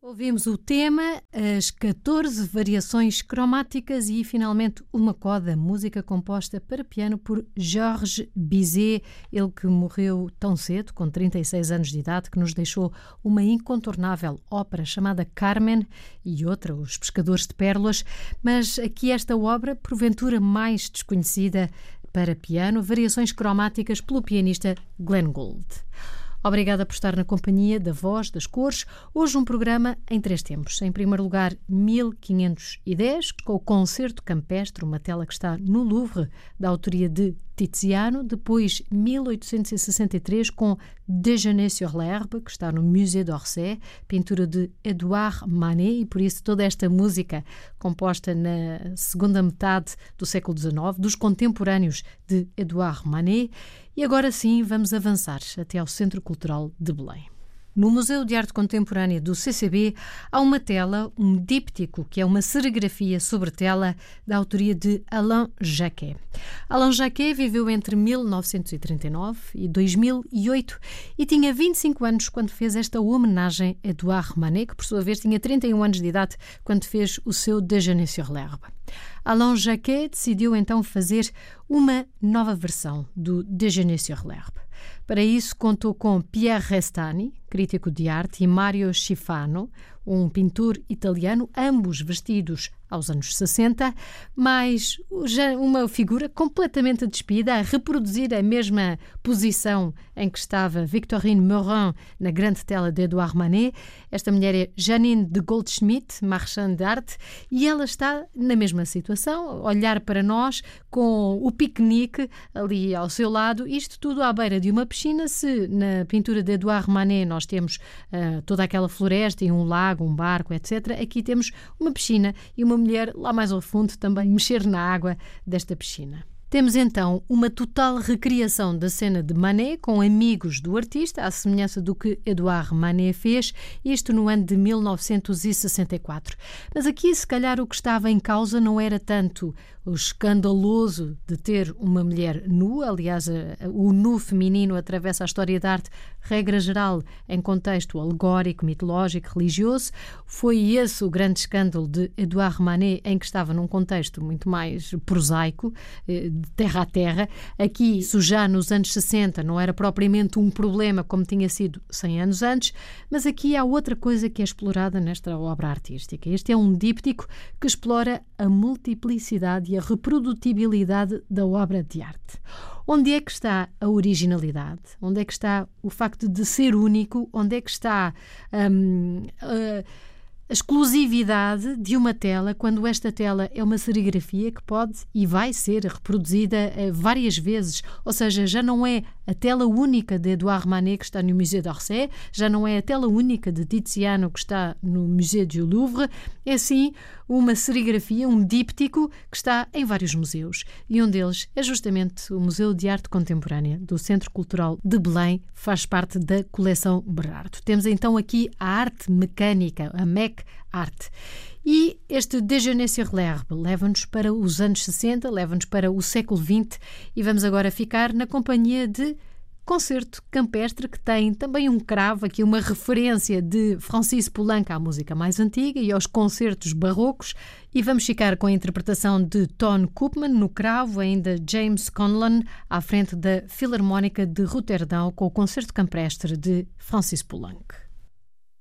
Ouvimos o tema, as 14 variações cromáticas e, finalmente, uma coda, música composta para piano por Georges Bizet, ele que morreu tão cedo, com 36 anos de idade, que nos deixou uma incontornável ópera chamada Carmen e outra, Os Pescadores de Pérolas, mas aqui esta obra, porventura mais desconhecida para piano, variações cromáticas pelo pianista Glenn Gould. Obrigada por estar na companhia da Voz das Cores. Hoje um programa em 3 tempos. Em primeiro lugar, 1510, com o Concerto Campestre, uma tela que está no Louvre, da autoria de Tiziano. Depois, 1863, com Déjeuner sur l'herbe, que está no Musée d'Orsay, pintura de Edouard Manet, e por isso toda esta música composta na segunda metade do século XIX, dos contemporâneos de Edouard Manet. E agora sim, vamos avançar até ao Centro Cultural de Belém. No Museu de Arte Contemporânea do CCB há uma tela, um díptico, que é uma serigrafia sobre tela da autoria de Alain Jacquet. Alain Jacquet viveu entre 1939 e 2008 e tinha 25 anos quando fez esta homenagem a Edouard Manet, que por sua vez tinha 31 anos de idade quando fez o seu Déjeuner sur l'herbe. Alain Jacquet decidiu então fazer uma nova versão do Déjeuner sur l'herbe. Para isso contou com Pierre Restani, crítico de arte, e Mario Schifano, um pintor italiano, ambos vestidos aos anos 60, mas já uma figura completamente despida, a reproduzir a mesma posição em que estava Victorine Meurent na grande tela de Edouard Manet. Esta mulher é Janine de Goldschmidt, marchand d'arte, e ela está na mesma situação, a olhar para nós com o piquenique ali ao seu lado, isto tudo à beira de uma piscina. Se na pintura de Edouard Manet nós temos toda aquela floresta e um lago, um barco, etc., aqui temos uma piscina e uma mulher lá mais ao fundo também mexer na água desta piscina. Temos então uma total recriação da cena de Manet com amigos do artista, à semelhança do que Edouard Manet fez, isto no ano de 1964. Mas aqui, se calhar, o que estava em causa não era tanto o escandaloso de ter uma mulher nua, aliás, o nu feminino atravessa a história da arte, regra geral, em contexto alegórico, mitológico, religioso. Foi esse o grande escândalo de Edouard Manet, em que estava num contexto muito mais prosaico, de terra a terra. Aqui, isso já nos anos 60 não era propriamente um problema como tinha sido 100 anos antes, mas aqui há outra coisa que é explorada nesta obra artística. Este é um díptico que explora a multiplicidade e a reprodutibilidade da obra de arte. Onde é que está a originalidade? Onde é que está o facto de ser único? Onde é que está a exclusividade de uma tela, quando esta tela é uma serigrafia que pode e vai ser reproduzida várias vezes? Ou seja, já não é a tela única de Edouard Manet que está no Musée d'Orsay, já não é a tela única de Tiziano que está no Musée du Louvre, é sim uma serigrafia, um díptico que está em vários museus. E um deles é justamente o Museu de Arte Contemporânea do Centro Cultural de Belém, faz parte da coleção Berardo. Temos então aqui a arte mecânica, a Mec Art. E este Déjeuner sur l'herbe leva-nos para os anos 60, leva-nos para o século XX e vamos agora ficar na companhia de Concerto Campestre, que tem também um cravo, aqui uma referência de Francis Poulenc à música mais antiga e aos concertos barrocos, e vamos ficar com a interpretação de Ton Koopman no cravo, ainda James Conlon à frente da Filarmónica de Roterdão com o Concerto Campestre de Francis Poulenc.